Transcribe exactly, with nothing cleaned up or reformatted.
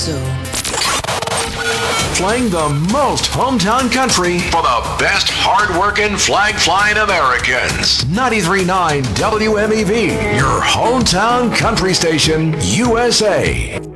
So. Playing the most hometown country for the best hard-working, flag-flying Americans. ninety-three point nine W M E V, your hometown country station, U S A.